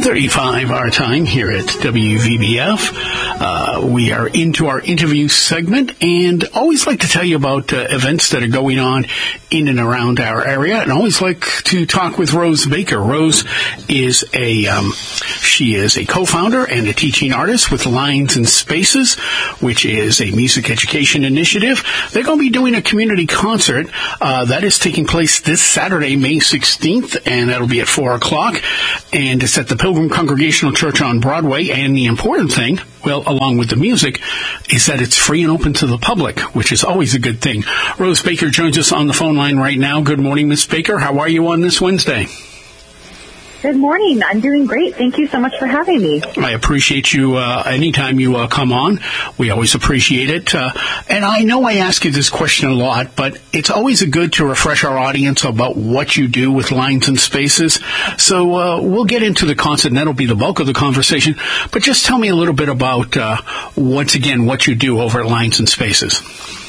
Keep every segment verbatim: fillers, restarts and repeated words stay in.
ten thirty-five our time here at W V B F. Uh, we are into our interview segment, and always like to tell you about uh, events that are going on in and around our area, and always like to talk with Rose Baker. Rose is a um, she is a co-founder and a teaching artist with Lines and Spaces, which is a music education initiative. They're going to be doing a community concert uh, that is taking place this Saturday, May sixteenth, and that'll be at four o'clock, and it's at the Pilgrim Congregational Church on Broadway. And the important thing, well, along with the music, is that it's free and open to the public, which is always a good thing. Rose Baker joins us on the phone line right now. Good morning, Miss Baker. How are you on this Wednesday? Good morning. I'm doing great. Thank you so much for having me. I appreciate you uh, anytime you uh, come on. We always appreciate it. Uh, and I know I ask you this question a lot, but it's always a good to refresh our audience about what you do with Lines and Spaces. So uh, we'll get into the concert, and that'll be the bulk of the conversation. But just tell me a little bit about, uh, once again, what you do over at Lines and Spaces.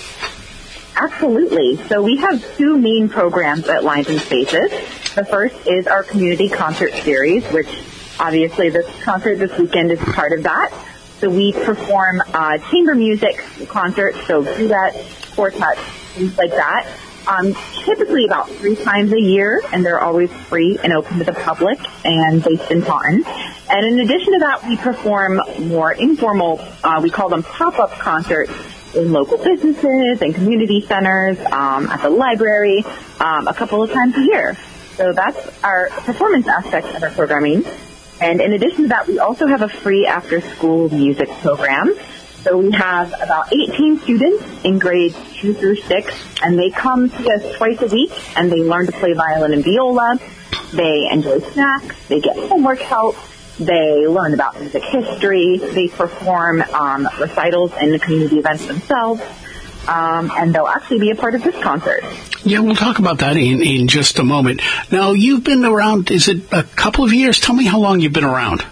Absolutely. So we have two main programs at Lines and Spaces. The first is our community concert series, which obviously this concert this weekend is part of that. So we perform uh, chamber music concerts, so duet, quartet, things like that, um, typically about three times a year, and they're always free and open to the public and based in Taunton. And in addition to that, we perform more informal, uh, we call them pop-up concerts, in local businesses and community centers, um, at the library, um, a couple of times a year. So that's our performance aspect of our programming. And in addition to that, we also have a free after-school music program. So we have about eighteen students in grades two through six, and they come to us twice a week, and they learn to play violin and viola. They enjoy snacks. They get homework help. They learn about music history. They perform um, recitals and the community events themselves. Um, and they'll actually be a part of this concert. Yeah, we'll talk about that in, in just a moment. Now, you've been around, is it a couple of years? Tell me how long you've been around.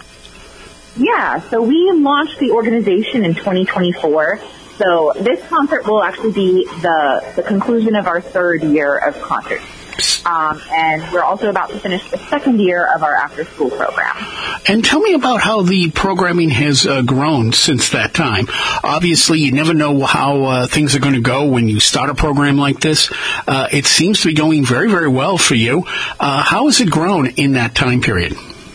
Yeah, so we launched the organization in twenty twenty-four. So this concert will actually be the, the conclusion of our third year of concerts. Um, and we're also about to finish the second year of our after-school program. And tell me about how the programming has uh, grown since that time. Obviously, you never know how uh, things are going to go when you start a program like this. Uh, it seems to be going very, very well for you. Uh, how has it grown in that time period?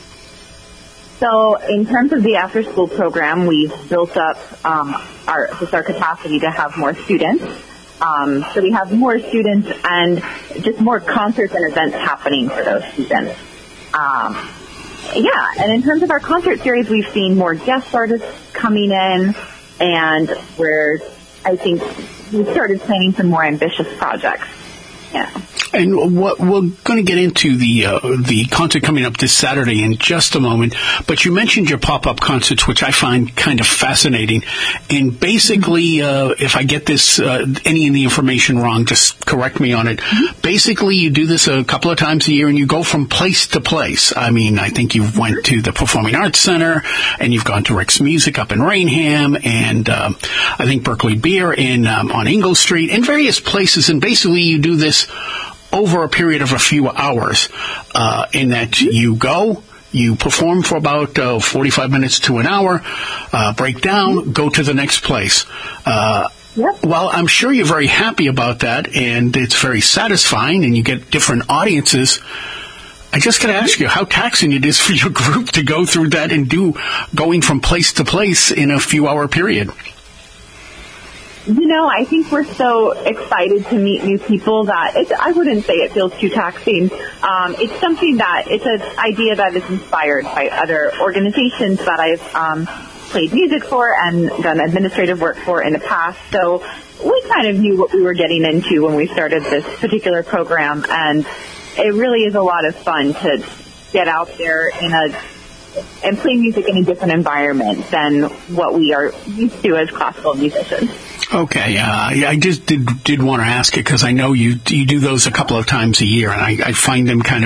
So in terms of the after-school program, we've built up um, our, just our capacity to have more students. Um, so we have more students and just more concerts and events happening for those students. Um, yeah, and in terms of our concert series, we've seen more guest artists coming in, and we're, I think, we've started planning some more ambitious projects. Yeah. And what we're going to get into the uh, the concert coming up this Saturday in just a moment, but you mentioned your pop-up concerts, which I find kind of fascinating. And basically, uh, if I get this uh, any of the information wrong, just correct me on it. Mm-hmm. Basically, you do this a couple of times a year, and you go from place to place. I mean, I think you've went to the Performing Arts Center, and you've gone to Rick's Music up in Rainham, and um, I think Berkeley Beer in um, on Ingle Street, and various places. And basically, you do this over a period of a few hours, uh, in that you go, you perform for about uh, forty-five minutes to an hour, uh, break down, go to the next place. Uh, yep. Well, I'm sure you're very happy about that, and it's very satisfying, and you get different audiences. I just got to ask you how taxing it is for your group to go through that and do going from place to place in a few-hour period. You know, I think we're so excited to meet new people that it's, I wouldn't say it feels too taxing. Um, it's something that, it's an idea that is inspired by other organizations that I've um, played music for and done administrative work for in the past. So we kind of knew what we were getting into when we started this particular program, and it really is a lot of fun to get out there in a and play music in a different environment than what we are used to as classical musicians. Okay, uh, I just did did want to ask it because I know you you do those a couple of times a year, and I, I find them kind of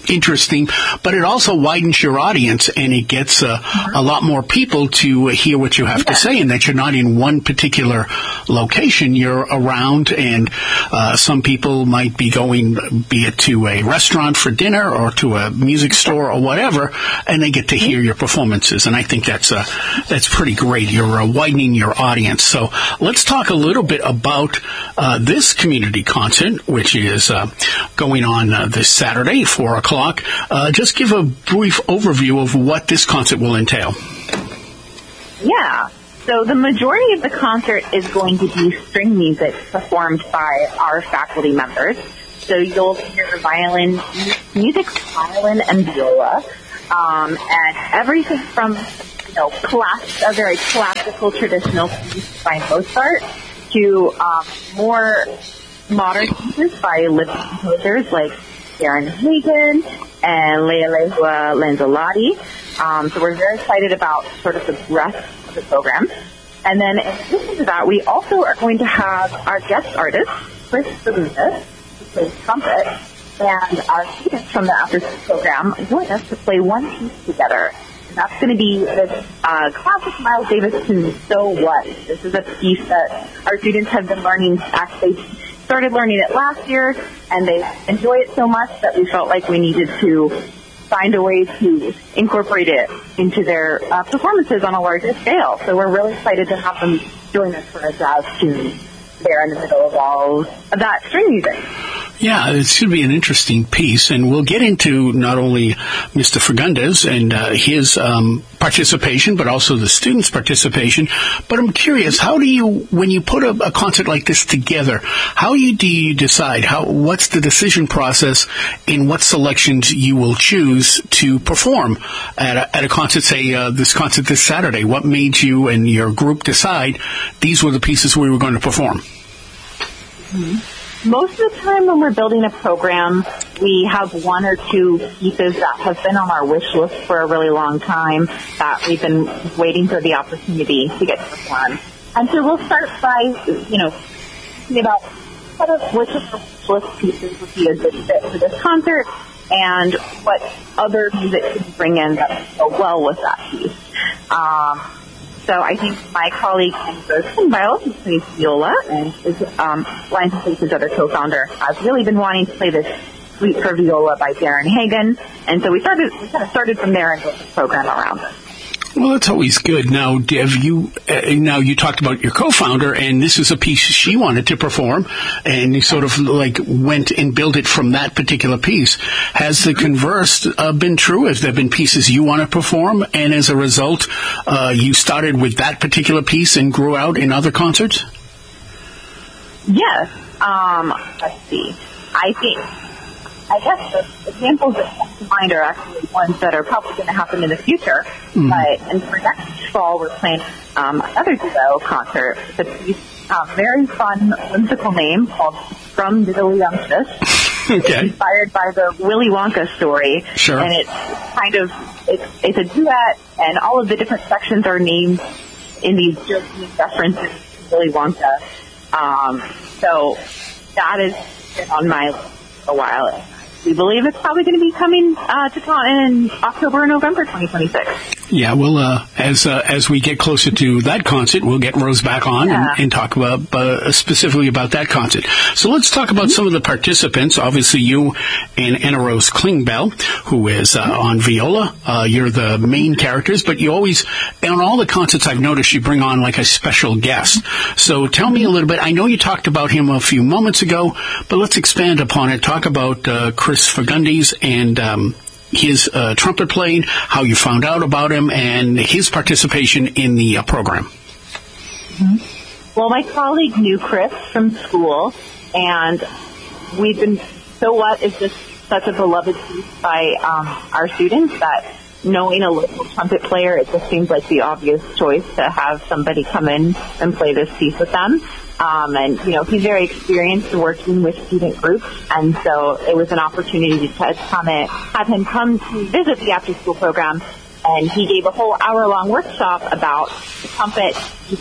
interesting, but it also widens your audience, and it gets uh, a lot more people to hear what you have yeah. to say, and that you're not in one particular location. You're around, and uh, some people might be going, be it to a restaurant for dinner or to a music store or whatever, and they get to hear your performances. And I think that's uh, that's pretty great. You're uh, widening your audience. So let's talk a little bit about uh, this community concert, which is uh, going on uh, this Saturday, four o'clock. Uh, just give a brief overview of what this concert will entail. Yeah. So the majority of the concert is going to be string music performed by our faculty members. So you'll hear violin music, violin and viola, um, and everything from, you know, class, a very classical traditional piece by Mozart to um, more modern pieces by living composers like Darren Hagen and Leilehua Lanzolati. Um, so we're very excited about sort of the breadth of the program. And then in addition to that, we also are going to have our guest artist, Chris Fagundes, who plays trumpet, and our students from the after-school program join us to play one piece together. And that's going to be this uh, classic Miles Davis tune, So What? This is a piece that our students have been learning. Actually, started learning it last year, and they enjoy it so much that we felt like we needed to find a way to incorporate it into their uh, performances on a larger scale. So we're really excited to have them join us for a jazz tune there in the middle of all of that string music. Yeah, it should be an interesting piece, and we'll get into not only Mister Fagundes and uh, his um, participation, but also the students' participation. But I'm curious, how do you, when you put a, a concert like this together, how you, do you decide? How, what's the decision process in what selections you will choose to perform at a, at a concert, say uh, this concert this Saturday? What made you and your group decide these were the pieces we were going to perform? Mm-hmm. Most of the time when we're building a program, we have one or two pieces that have been on our wish list for a really long time that we've been waiting for the opportunity to get to perform. And so we'll start by, you know, thinking about what of which of the wish list pieces would be a good fit for this concert and what other music could we bring in that would go well with that piece. Um, So I think my colleague, Rose Klingbeil, who plays viola and is um, Lines and Faces' other co-founder, has really been wanting to play this Suite for Viola by Darren Hagen. And so we started, we kind of started from there and built the program around it. Well, that's always good. Now, Dev, you uh, now you talked about your co-founder, and this is a piece she wanted to perform, and you sort of like went and built it from that particular piece. Has the converse uh, been true? Has there been pieces you want to perform, and as a result, uh, you started with that particular piece and grew out in other concerts? Yes. Um, let's see. I think. I guess the examples that come to mind are actually ones that are probably going to happen in the future. Mm-hmm. But and for next fall, we're planning um, another duo concert. It's a piece, um, very fun, whimsical name called From Diddlyumptious. Okay. It's inspired by the Willy Wonka story. Sure. And it's kind of, it's, it's a duet, and all of the different sections are named in these joking references to Willy Wonka. Um, so that has been on my list for a while. We believe it's probably going to be coming uh, to Taunton in October or November twenty twenty-six. Yeah, well, uh, as uh, as we get closer to that concert, we'll get Rose back on yeah. and, and talk about uh, specifically about that concert. So let's talk about mm-hmm. some of the participants. Obviously, you and Anna Rose Klingbeil, who is uh, on viola. Uh, you're the main characters, but you always, on all the concerts I've noticed, you bring on like a special guest. So tell me a little bit. I know you talked about him a few moments ago, but let's expand upon it. Talk about uh, Chris Fagundes and um, his uh, trumpet playing, how you found out about him, and his participation in the uh, program. Mm-hmm. Well, my colleague knew Chris from school, and we've been, So What is just such a beloved piece by um, our students that knowing a local trumpet player, it just seems like the obvious choice to have somebody come in and play this piece with them. Um, and, you know, he's very experienced working with student groups, and so it was an opportunity to come in, have him come to visit the after-school program, and he gave a whole hour-long workshop about the trumpet,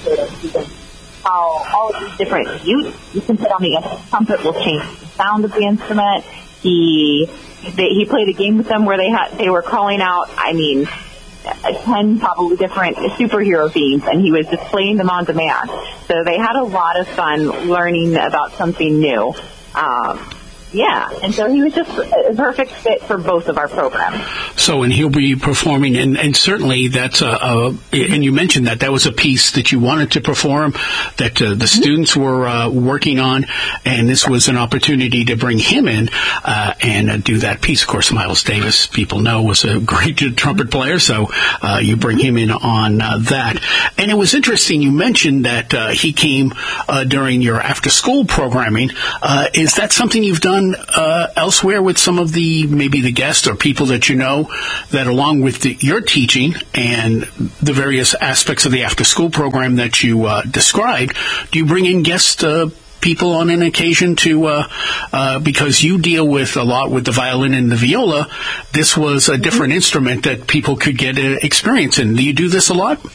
how all of these different mutes you can put on the trumpet will change the sound of the instrument. He they, he played a game with them where they had they were calling out, I mean, ten probably different superhero themes, and he was displaying them on demand. So they had a lot of fun learning about something new. Um, Yeah, and so he was just a perfect fit for both of our programs. So, and he'll be performing, and, and certainly that's a, a, and you mentioned that that was a piece that you wanted to perform, that uh, the mm-hmm. students were uh, working on, and this was an opportunity to bring him in uh, and uh, do that piece. Of course, Miles Davis, people know, was a great trumpet player, so uh, you bring him in on uh, that. And it was interesting, you mentioned that uh, he came uh, during your after-school programming. Uh, is that something you've done Uh, elsewhere with some of the, maybe the guests or people that you know, that along with the, your teaching and the various aspects of the after-school program that you uh, described, do you bring in guest uh, people on an occasion to, uh, uh, because you deal with a lot with the violin and the viola, this was a different mm-hmm. instrument that people could get uh, experience in. Do you do this a lot?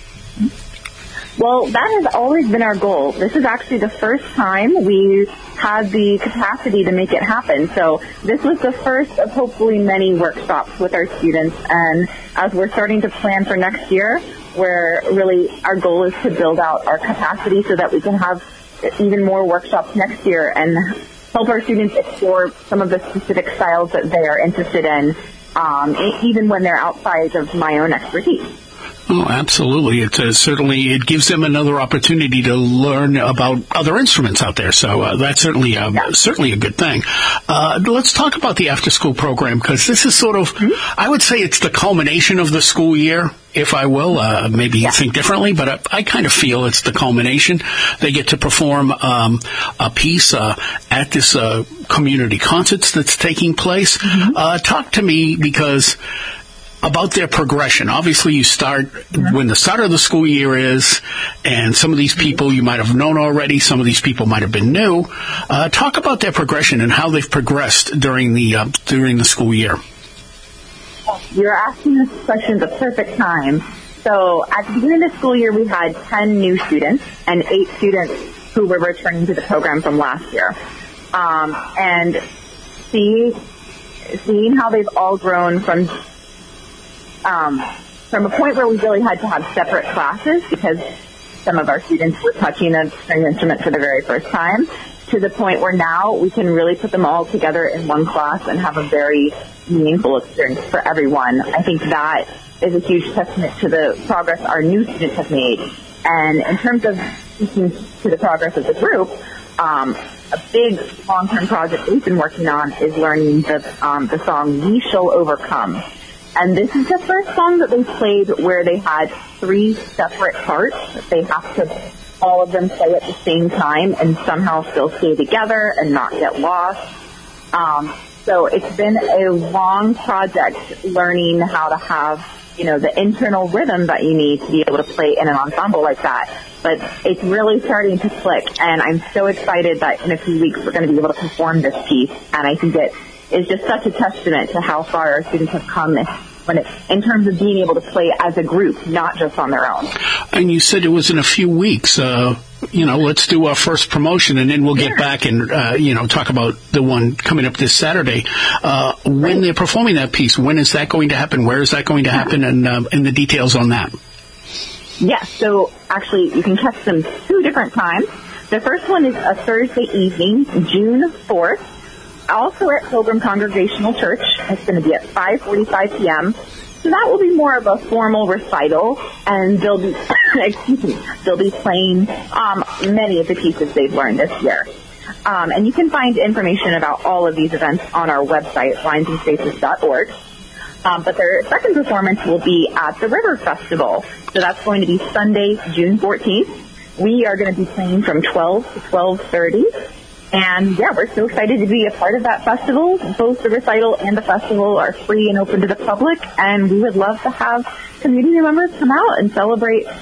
Well, that has always been our goal. This is actually the first time we had the capacity to make it happen. So this was the first of hopefully many workshops with our students. And as we're starting to plan for next year, where really our goal is to build out our capacity so that we can have even more workshops next year and help our students explore some of the specific styles that they are interested in, um, even when they're outside of my own expertise. Oh, absolutely. It uh, certainly it gives them another opportunity to learn about other instruments out there. So uh, that's certainly uh, yeah. certainly a good thing. Uh, let's talk about the after-school program, because this is sort of, mm-hmm. I would say it's the culmination of the school year, if I will. Uh, maybe yeah. think differently, but I, I kind of feel it's the culmination. They get to perform um, a piece uh, at this uh, community concerts that's taking place. Mm-hmm. Uh, talk to me, because about their progression. Obviously, you start mm-hmm. when the start of the school year is, and some of these people you might have known already, some of these people might have been new. Uh, talk about their progression and how they've progressed during the uh, during the school year. You're asking this question at the perfect time. So at the beginning of the school year, we had ten new students and eight students who were returning to the program from last year. Um, and see, seeing how they've all grown from Um, from a point where we really had to have separate classes because some of our students were touching a string instrument for the very first time, to the point where now we can really put them all together in one class and have a very meaningful experience for everyone. I think that is a huge testament to the progress our new students have made. And in terms of speaking to the progress of the group, um, a big long-term project we've been working on is learning the, um, the song We Shall Overcome. And this is the first song that they played where they had three separate parts. They have to, all of them play at the same time and somehow still stay together and not get lost. Um, so it's been a long project learning how to have, you know, the internal rhythm that you need to be able to play in an ensemble like that. But it's really starting to click, and I'm so excited that in a few weeks we're going to be able to perform this piece. And I think it is just such a testament to how far our students have come when it, in terms of being able to play as a group, not just on their own. And you said it was in a few weeks. Uh, you know, let's do our first promotion, and then we'll get sure. back and, uh, you know, talk about the one coming up this Saturday. Uh, when right. they're performing that piece, when is that going to happen? Where is that going to happen? And, uh, and the details on that. Yes, so actually you can catch them two different times. The first one is a Thursday evening, June fourth. Also at Pilgrim Congregational Church. It's going to be at five forty-five p.m. So that will be more of a formal recital, and they'll be, excuse me, they'll be playing um, many of the pieces they've learned this year. Um, and you can find information about all of these events on our website, lines and spaces dot org. Um, but their second performance will be at the River Festival. So that's going to be Sunday, June fourteenth. We are going to be playing from twelve to twelve thirty. And, yeah, we're so excited to be a part of that festival. Both the recital and the festival are free and open to the public, and we would love to have community members come out and celebrate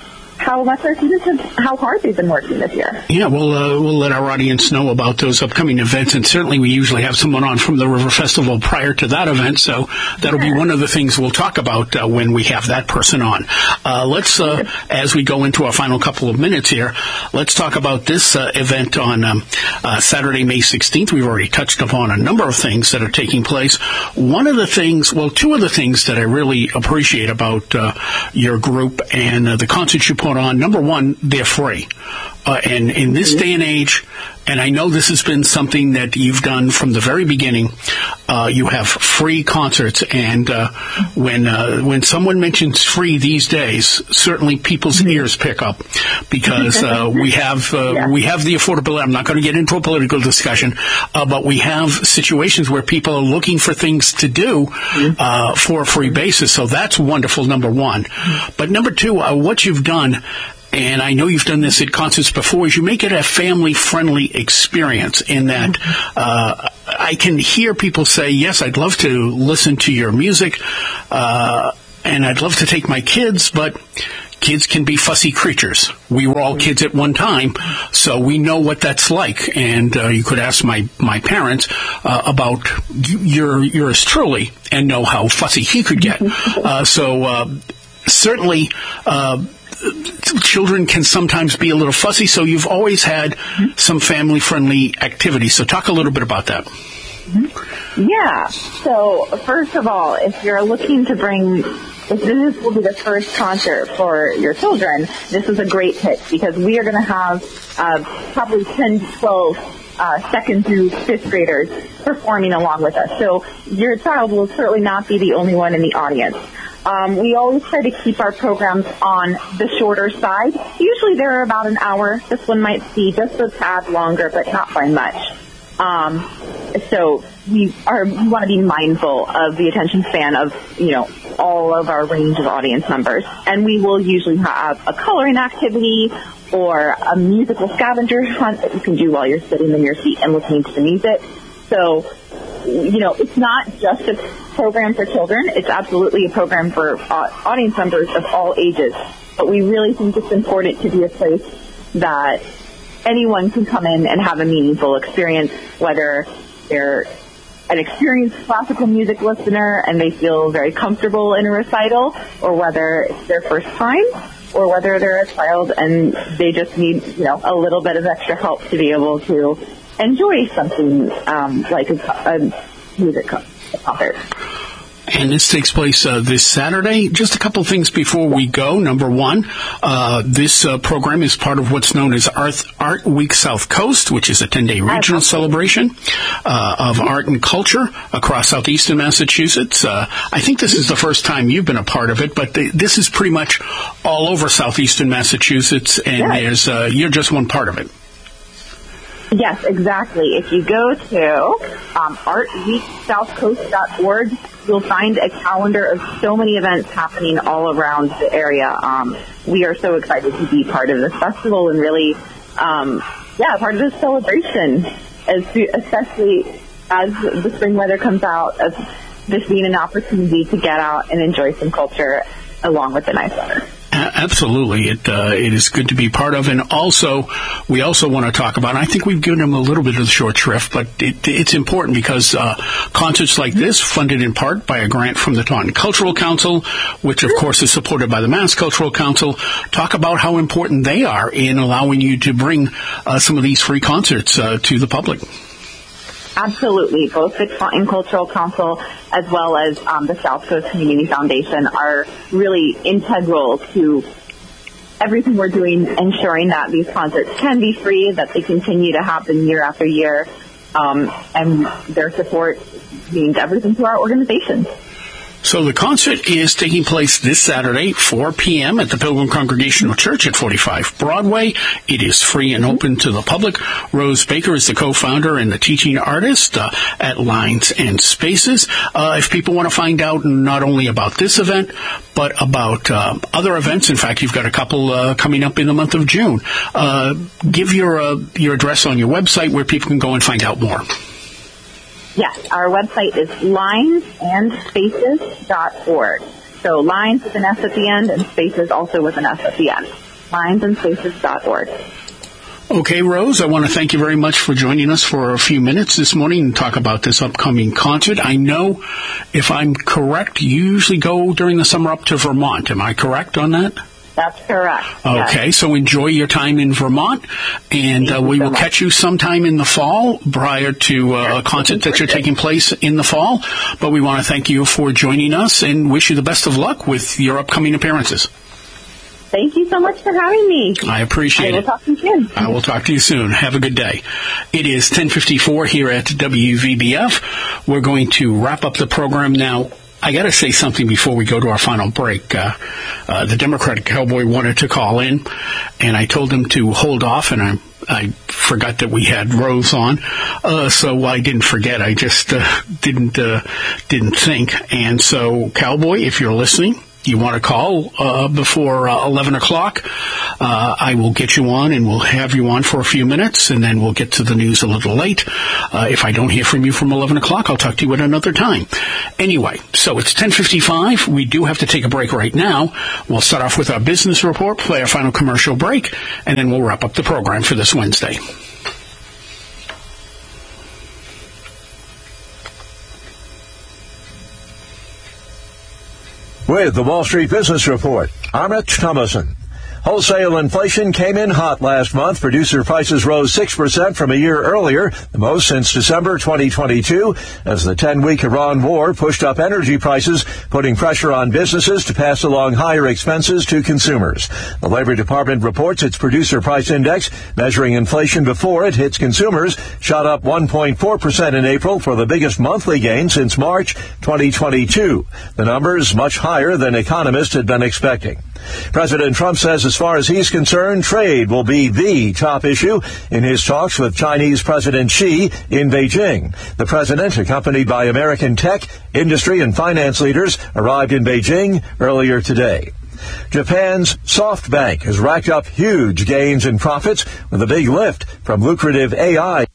how much our students have, how hard they've been working this year. Yeah, we'll uh, we'll let our audience know about those upcoming events, and certainly we usually have someone on from the River Festival prior to that event, so that'll be one of the things we'll talk about uh, when we have that person on. Uh, let's, uh, as we go into our final couple of minutes here, let's talk about this uh, event on um, uh, Saturday, May sixteenth. We've already touched upon a number of things that are taking place. One of the things, well, two of the things that I really appreciate about uh, your group and uh, the concerts you put on, number one, they're free. Uh, and in this day and age, and I know this has been something that you've done from the very beginning, uh, you have free concerts. And uh, when uh, when someone mentions free these days, certainly people's ears pick up, because uh, we have uh, yeah. we have the affordability. I'm not going to get into a political discussion, uh, but we have situations where people are looking for things to do uh, for a free basis. So that's wonderful, number one. But number two, uh, what you've done, and I know you've done this at concerts before, is you make it a family-friendly experience in that uh, I can hear people say, yes, I'd love to listen to your music, uh, and I'd love to take my kids, but kids can be fussy creatures. We were all kids at one time, so we know what that's like. And uh, you could ask my, my parents uh, about your, yours truly and know how fussy he could get. Uh, so uh, certainly... Uh, children can sometimes be a little fussy, so you've always had some family-friendly activities. So talk a little bit about that. Yeah. So first of all, if you're looking to bring, if this will be the first concert for your children, this is a great pick, because we are going to have uh, probably ten to twelve uh, second through fifth graders performing along with us. So your child will certainly not be the only one in the audience. Um, we always try to keep our programs on the shorter side. Usually they're about an hour. This one might be just a tad longer, but not by much. Um, so we are we want to be mindful of the attention span of, you know, all of our range of audience members. And we will usually have a coloring activity or a musical scavenger hunt that you can do while you're sitting in your seat and listening to the music. So, you know, it's not just a program for children. It's absolutely a program for uh, audience members of all ages. But we really think it's important to be a place that anyone can come in and have a meaningful experience, whether they're an experienced classical music listener and they feel very comfortable in a recital, or whether it's their first time, or whether they're a child and they just need, you know, a little bit of extra help to be able to enjoy something um, like a, a music concert. And this takes place uh, this Saturday. Just a couple of things before we go. Number one, uh, this uh, program is part of what's known as Art, Art Week South Coast, which is a ten-day regional celebration uh, of art and culture across southeastern Massachusetts. Uh, I think this is the first time you've been a part of it, but the, this is pretty much all over southeastern Massachusetts, and yes. there's uh, you're just one part of it. Yes, exactly. If you go to um, art week south coast dot org, you'll find a calendar of so many events happening all around the area. Um, we are so excited to be part of this festival and really, um, yeah, part of this celebration, as to, especially as the spring weather comes out, of this being an opportunity to get out and enjoy some culture along with the nice weather. Absolutely. It uh, it is good to be part of. And also, we also want to talk about, and I think we've given them a little bit of the short shrift, but it, it's important because uh, concerts like this, funded in part by a grant from the Taunton Cultural Council, which of course is supported by the Mass Cultural Council, talk about how important they are in allowing you to bring uh, some of these free concerts uh, to the public. Absolutely. Both the Taunton Cultural Council as well as um, the South Coast Community Foundation are really integral to everything we're doing, ensuring that these concerts can be free, that they continue to happen year after year, um, and their support means everything to our organization. So the concert is taking place this Saturday, four p.m. at the Pilgrim Congregational Church at forty-five Broadway. It is free and open to the public. Rose Baker is the co-founder and the teaching artist uh, at Lines and Spaces. Uh, if people want to find out not only about this event, but about uh, other events, in fact, you've got a couple uh, coming up in the month of June. Uh, give your uh, your address on your website where people can go and find out more. Yes, our website is lines and spaces dot org. So lines with an S at the end and spaces also with an S at the end. lions and spaces dot org. Okay, Rose, I want to thank you very much for joining us for a few minutes this morning and talk about this upcoming concert. I know, if I'm correct, you usually go during the summer up to Vermont. Am I correct on that? That's correct. Okay, yes. So enjoy your time in Vermont, and uh, we will so catch you sometime in the fall prior to uh, a concert that you're taking place in the fall. But we want to thank you for joining us and wish you the best of luck with your upcoming appearances. Thank you so much for having me. I appreciate it. I will talk to you soon. I will talk to you soon. Have a good day. It is ten fifty-four here at W V B F. We're going to wrap up the program now. I got to say something before we go to our final break. Uh, uh, the Democratic Cowboy wanted to call in, and I told him to hold off, and I, I forgot that we had Rose on, uh, so I didn't forget. I just uh, didn't uh, didn't think. And so, Cowboy, if you're listening, you want to call uh, before uh, eleven o'clock, uh, I will get you on, and we'll have you on for a few minutes, and then we'll get to the news a little late. Uh, if I don't hear from you from eleven o'clock, I'll talk to you at another time. Anyway, so it's ten fifty-five. We do have to take a break right now. We'll start off with our business report, play our final commercial break, and then we'll wrap up the program for this Wednesday. With the Wall Street Business Report, I'm Rich Thomason. Wholesale inflation came in hot last month. Producer prices rose six percent from a year earlier, the most since December twenty twenty-two, as the ten-week Iran war pushed up energy prices, putting pressure on businesses to pass along higher expenses to consumers. The Labor Department reports its producer price index, measuring inflation before it hits consumers, shot up one point four percent in April for the biggest monthly gain since March twenty twenty-two. The numbers much higher than economists had been expecting. President Trump says as far as he's concerned, trade will be the top issue in his talks with Chinese President Xi in Beijing. The president, accompanied by American tech, industry, and finance leaders, arrived in Beijing earlier today. Japan's SoftBank has racked up huge gains in profits with a big lift from lucrative A I.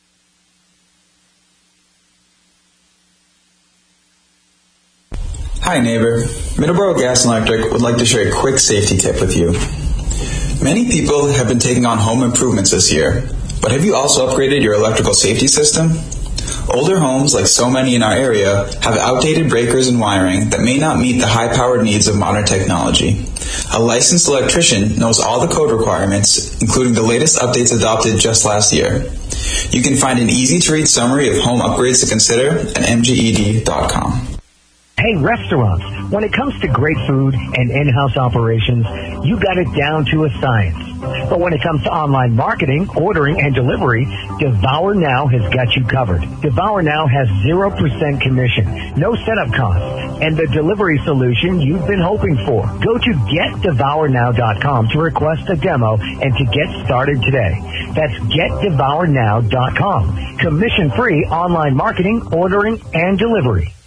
Hi neighbor, Middleborough Gas and Electric would like to share a quick safety tip with you. Many people have been taking on home improvements this year, but have you also upgraded your electrical safety system? Older homes, like so many in our area, have outdated breakers and wiring that may not meet the high-powered needs of modern technology. A licensed electrician knows all the code requirements, including the latest updates adopted just last year. You can find an easy-to-read summary of home upgrades to consider at m g e d dot com. Hey, restaurants, when it comes to great food and in-house operations, you got it down to a science. But when it comes to online marketing, ordering, and delivery, Devour Now has got you covered. Devour Now has zero percent commission, no setup costs, and the delivery solution you've been hoping for. Go to get devour now dot com to request a demo and to get started today. That's get devour now dot com. Commission-free online marketing, ordering, and delivery.